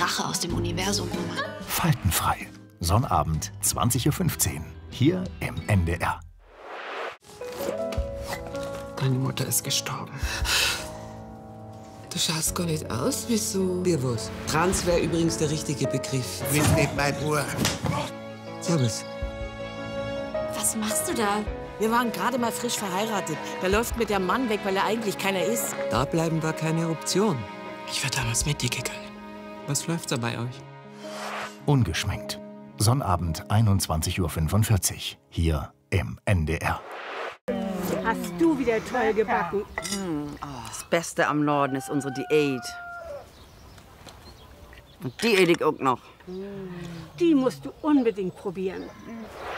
Drache aus dem Universum Nummer. Faltenfrei. Sonnabend, 20:15 Uhr. Hier im NDR. Deine Mutter ist gestorben. Du schaust gar nicht aus, wieso? Dir was? Trans wäre übrigens der richtige Begriff. Willst nicht mein Uhr? Servus. Was machst du da? Wir waren gerade mal frisch verheiratet. Der läuft mit dem Mann weg, weil er eigentlich keiner ist. Da bleiben war keine Option. Ich war damals mit dir gegangen. Was läuft's da bei euch? Ungeschminkt. Sonnabend, 21:45 Uhr. Hier im NDR. Hast du wieder toll gebacken. Das Beste am Norden ist unsere Diät. Und die ede ich auch noch. Die musst du unbedingt probieren.